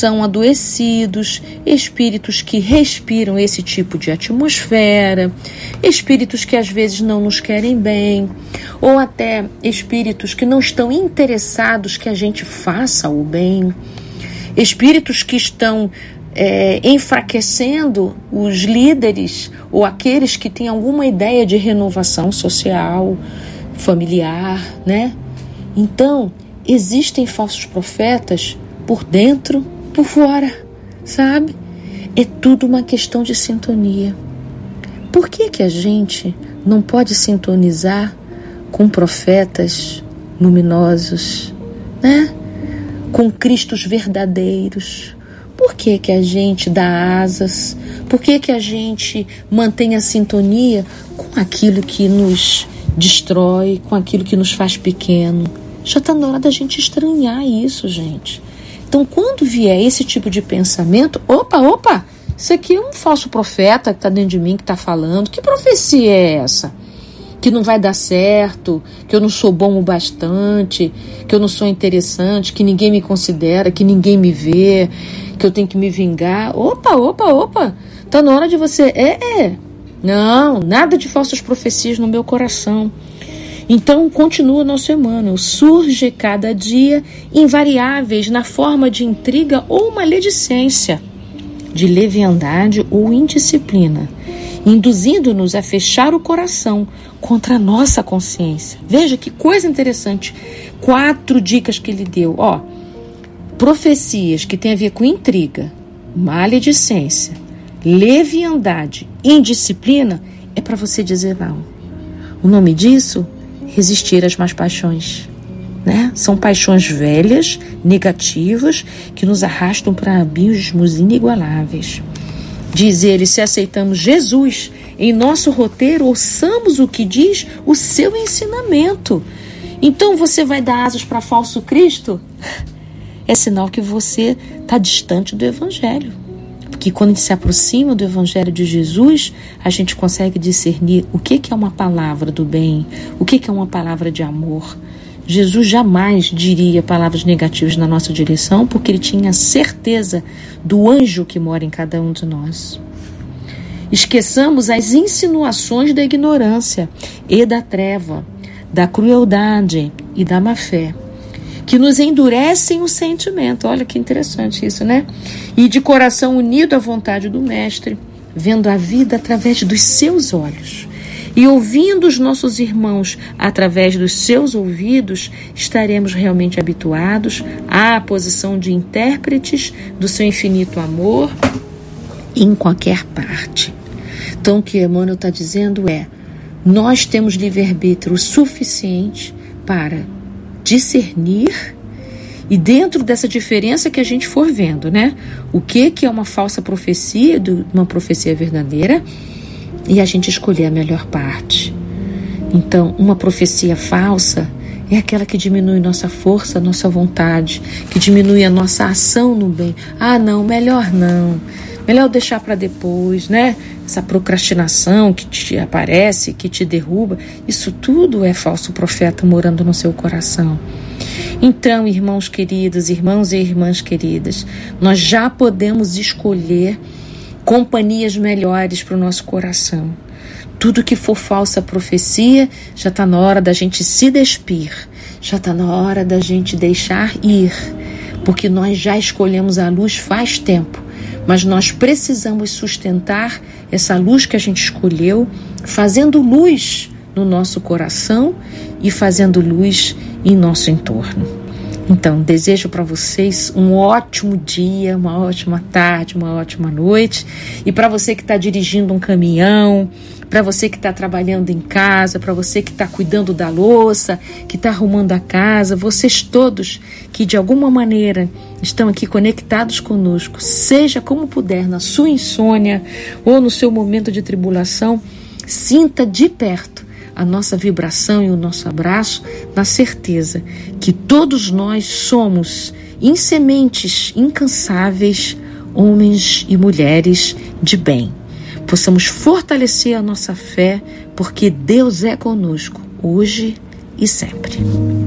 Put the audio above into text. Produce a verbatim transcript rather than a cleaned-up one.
são adoecidos, espíritos que respiram esse tipo de atmosfera, espíritos que às vezes não nos querem bem, ou até espíritos que não estão interessados que a gente faça o bem, espíritos que estão é, enfraquecendo os líderes ou aqueles que têm alguma ideia de renovação social, familiar, né? Então, existem falsos profetas por dentro, por fora, sabe? É tudo uma questão de sintonia. Por que que a gente não pode sintonizar com profetas luminosos, né? Com Cristos verdadeiros? Por que que a gente dá asas? Por que que a gente mantém a sintonia com aquilo que nos destrói, com aquilo que nos faz pequeno? Já está na hora da gente estranhar isso, gente. Então, quando vier esse tipo de pensamento, opa, opa, isso aqui é um falso profeta que está dentro de mim, que está falando. Que profecia é essa? Que não vai dar certo, que eu não sou bom o bastante, que eu não sou interessante, que ninguém me considera, que ninguém me vê, que eu tenho que me vingar. Opa, opa, opa, está na hora de você... É, é. Não, nada de falsas profecias no meu coração. Então, continua o nosso Emmanuel. Surge cada dia invariáveis na forma de intriga ou maledicência, de leviandade ou indisciplina, induzindo-nos a fechar o coração contra a nossa consciência. Veja que coisa interessante. Quatro dicas que ele deu. Ó, profecias que têm a ver com intriga, maledicência, leviandade, indisciplina, é para você dizer não. O nome disso... resistir às más paixões, né? São paixões velhas, negativas, que nos arrastam para abismos inigualáveis. Diz ele, se aceitamos Jesus em nosso roteiro, ouçamos o que diz o seu ensinamento. Então você vai dar asas para falso Cristo? É sinal que você está distante do Evangelho. Porque quando a gente se aproxima do Evangelho de Jesus, a gente consegue discernir o que é uma palavra do bem, o que é uma palavra de amor. Jesus jamais diria palavras negativas na nossa direção, porque ele tinha certeza do anjo que mora em cada um de nós. Esqueçamos as insinuações da ignorância e da treva, da crueldade e da má-fé, que nos endurecem o sentimento. Olha que interessante isso, né? E de coração unido à vontade do Mestre, vendo a vida através dos seus olhos e ouvindo os nossos irmãos através dos seus ouvidos, estaremos realmente habituados à posição de intérpretes do seu infinito amor em qualquer parte. Então, o que Emmanuel está dizendo é: nós temos livre-arbítrio suficiente para discernir, e dentro dessa diferença que a gente for vendo, né? O que, que é uma falsa profecia, de uma profecia verdadeira, e a gente escolher a melhor parte. Então, uma profecia falsa é aquela que diminui nossa força, nossa vontade, que diminui a nossa ação no bem. Ah, não, melhor não. Melhor deixar para depois, né? Essa procrastinação que te aparece, que te derruba, isso tudo é falso profeta morando no seu coração. Então, irmãos queridos, irmãos e irmãs queridas, nós já podemos escolher companhias melhores para o nosso coração. Tudo que for falsa profecia, já está na hora da gente se despir, já está na hora da gente deixar ir, porque nós já escolhemos a luz faz tempo, mas nós precisamos sustentar essa luz que a gente escolheu, fazendo luz no nosso coração e fazendo luz em nosso entorno. Então, desejo para vocês um ótimo dia, uma ótima tarde, uma ótima noite. E para você que está dirigindo um caminhão, para você que está trabalhando em casa, para você que está cuidando da louça, que está arrumando a casa, vocês todos que de alguma maneira estão aqui conectados conosco, seja como puder, na sua insônia ou no seu momento de tribulação, sinta de perto a nossa vibração e o nosso abraço, na certeza que todos nós somos em sementes incansáveis, homens e mulheres de bem. Possamos fortalecer a nossa fé, porque Deus é conosco, hoje e sempre.